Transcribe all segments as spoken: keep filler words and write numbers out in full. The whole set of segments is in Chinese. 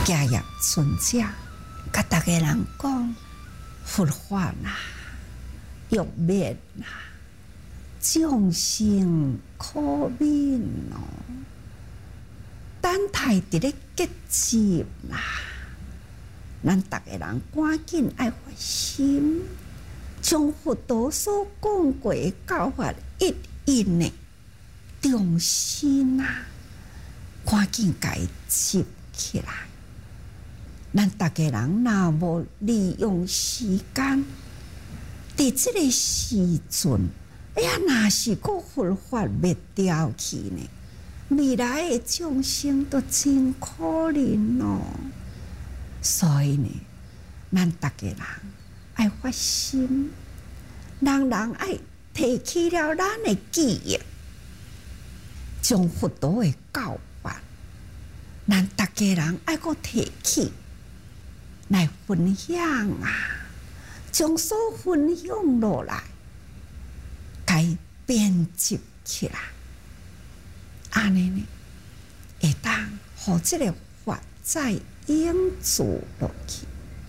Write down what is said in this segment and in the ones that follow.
家业尊者，甲大家人讲佛法啦，欲灭啦，众生可悯哦，等待伫咧结集啦，咱大家人赶紧爱发心，将佛陀所讲过的教法一印的重心啊，赶紧甲伊集起来。咱大家人若无利用时间，伫即个时阵，哎呀，若是个佛法灭掉去呢，未来的众生都真可怜哦。所以呢，咱大家人爱发心，人人爱提起了咱的记忆，将佛陀的教法，咱大家人爱个提起来分享啊，将所分享落来，该编辑起来，安尼呢，会当互这个法再永驻落去。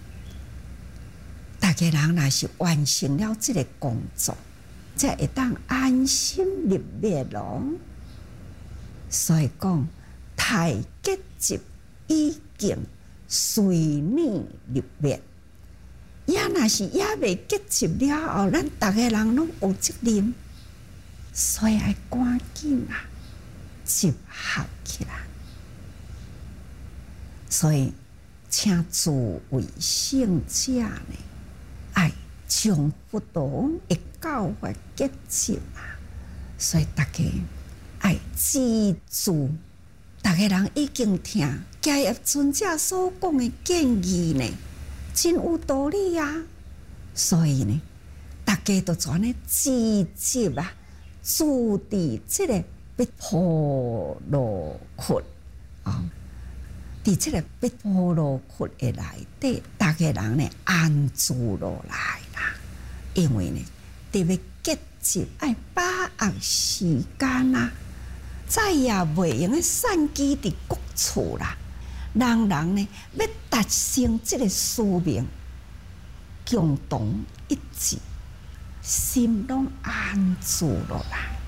大家人若是完成了这个工作，才会当安心入灭咯。所以讲，太结集已经随你入灭，也若是也未结集了后，咱大家人拢有责任，所以爱赶紧啊集合起来。所以，请诸位圣者呢，爱将佛陀的教法结集啊。所以大家爱记住，大家人已经听迦叶尊者所讲的建议呢，真有道理啊。所以呢，大家都全咧积极啊，注伫这个必婆罗窟啊，伫这个必婆罗窟的内底，大家人呢安住落来啦。因为呢，特别结集爱把握时间啊，再也袂用个散机伫各处啦。人人呢要达成这个使命，共同一致，心拢安住落来。